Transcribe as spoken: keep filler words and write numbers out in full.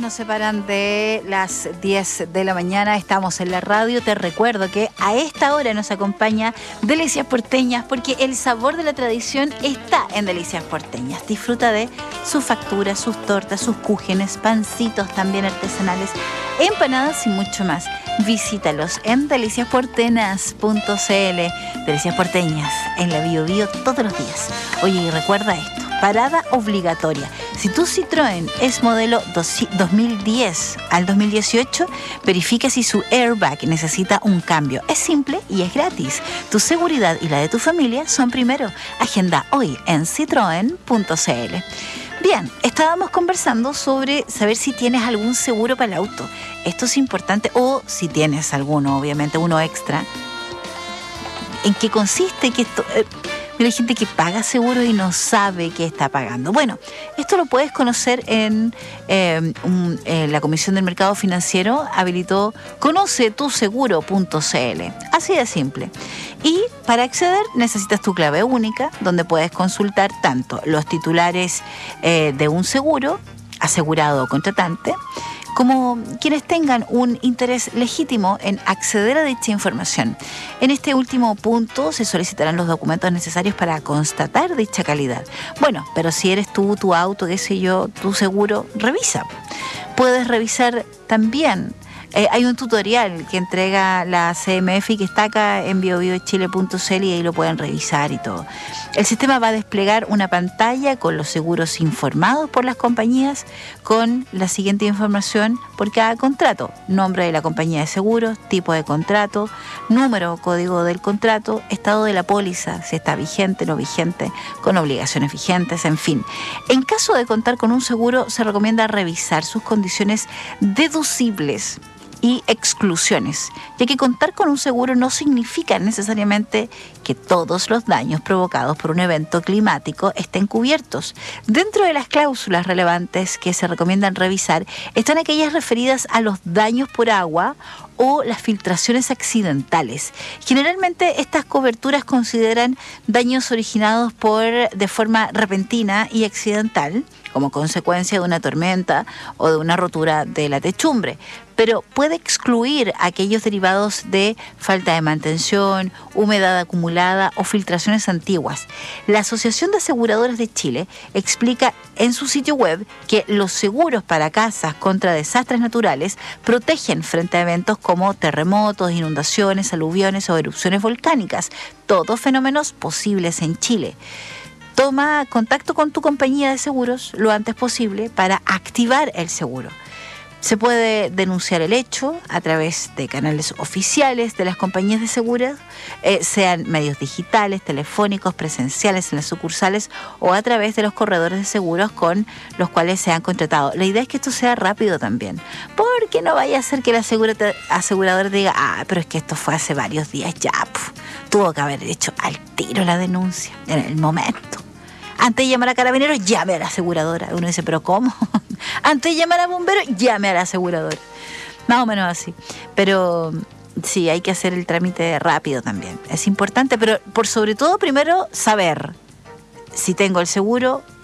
nos separan de las diez de la mañana, estamos en la radio. Te recuerdo que a esta hora nos acompaña Delicias Porteñas, porque el sabor de la tradición está en Delicias Porteñas. Disfruta de sus facturas, sus tortas, sus cúgenes, pancitos también artesanales, empanadas y mucho más. Visítalos en delicias portenas punto c l. Delicias Porteñas, en la Bio Bio todos los días. Oye, y recuerda esto, parada obligatoria. Si tu Citroën es modelo dos mil diez al dos mil dieciocho, verifica si su airbag necesita un cambio. Es simple y es gratis. Tu seguridad y la de tu familia son primero. Agenda hoy en citroen punto c l. Bien, estábamos conversando sobre saber si tienes algún seguro para el auto. Esto es importante, o si tienes alguno, obviamente, uno extra. ¿En qué consiste? Que esto, eh, hay gente que paga seguro y no sabe qué está pagando. Bueno, esto lo puedes conocer en eh, un, eh, la Comisión del Mercado Financiero habilitó conoce tu seguro punto c l. Así de simple. Y para acceder necesitas tu clave única, donde puedes consultar tanto los titulares eh, de un seguro, asegurado o contratante, como quienes tengan un interés legítimo en acceder a dicha información. En este último punto se solicitarán los documentos necesarios para constatar dicha calidad. Bueno, pero si eres tú, tu auto, qué sé yo, tu seguro, revisa. Puedes revisar también. Eh, hay un tutorial que entrega la C M F y que está acá en bio bio chile punto c l y ahí lo pueden revisar y todo. El sistema va a desplegar una pantalla con los seguros informados por las compañías con la siguiente información por cada contrato: nombre de la compañía de seguros, tipo de contrato, número o código del contrato, estado de la póliza, si está vigente, no vigente, con obligaciones vigentes, en fin. En caso de contar con un seguro, se recomienda revisar sus condiciones deducibles y exclusiones, ya que contar con un seguro no significa necesariamente que todos los daños provocados por un evento climático estén cubiertos. Dentro de las cláusulas relevantes que se recomiendan revisar están aquellas referidas a los daños por agua o las filtraciones accidentales. Generalmente estas coberturas consideran daños originados por de forma repentina y accidental, como consecuencia de una tormenta o de una rotura de la techumbre, pero puede excluir aquellos derivados de falta de mantención, humedad acumulada o filtraciones antiguas. La Asociación de Aseguradoras de Chile explica en su sitio web que los seguros para casas contra desastres naturales protegen frente a eventos como terremotos, inundaciones, aluviones o erupciones volcánicas, todos fenómenos posibles en Chile. Toma contacto con tu compañía de seguros lo antes posible para activar el seguro. Se puede denunciar el hecho a través de canales oficiales de las compañías de seguros, eh, sean medios digitales, telefónicos, presenciales en las sucursales o a través de los corredores de seguros con los cuales se han contratado. La idea es que esto sea rápido también, porque no vaya a ser que el asegurador diga, ah, pero es que esto fue hace varios días ya, puf, tuvo que haber hecho al tiro la denuncia en el momento. Antes de llamar a carabineros, llame a la aseguradora. Uno dice, ¿pero cómo? Antes de llamar a bomberos, llame a la aseguradora. Más o menos así. Pero sí, hay que hacer el trámite rápido también. Es importante, pero por sobre todo, primero, saber si tengo el seguro,